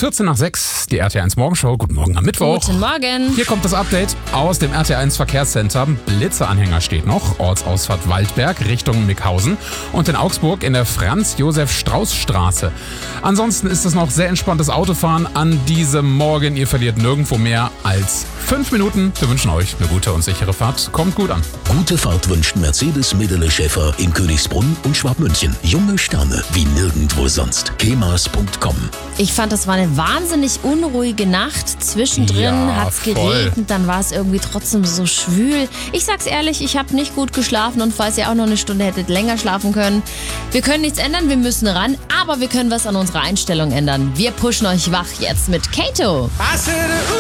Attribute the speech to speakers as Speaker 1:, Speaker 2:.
Speaker 1: 14 nach 6, die RT1 Morgenshow. Guten Morgen am Mittwoch.
Speaker 2: Guten Morgen.
Speaker 1: Hier kommt das Update aus dem RT1 Verkehrscenter. Blitzeranhänger steht noch, Ortsausfahrt Waldberg Richtung Mickhausen und in Augsburg in der Franz-Josef-Strauß-Straße. Ansonsten ist es noch sehr entspanntes Autofahren an diesem Morgen. Ihr verliert nirgendwo mehr als 5 Minuten. Wir wünschen euch eine gute und sichere Fahrt. Kommt gut an.
Speaker 3: Gute Fahrt wünscht Mercedes-Medele-Schäfer in Königsbrunn und Schwabmünchen. Junge Sterne wie nirgendwo sonst. kemas.com.
Speaker 2: Ich fand, das war eine wahnsinnig unruhige Nacht. Zwischendrin
Speaker 1: Ja,
Speaker 2: hat es
Speaker 1: voll.
Speaker 2: geregnet, dann war es irgendwie trotzdem so schwül. Ich sag's ehrlich, ich habe nicht gut geschlafen und falls ihr auch noch eine Stunde hättet länger schlafen können. Wir können nichts ändern, wir müssen ran, aber wir können was an unserer Einstellung ändern. Wir pushen euch wach jetzt mit Kato.
Speaker 4: I said, ooh.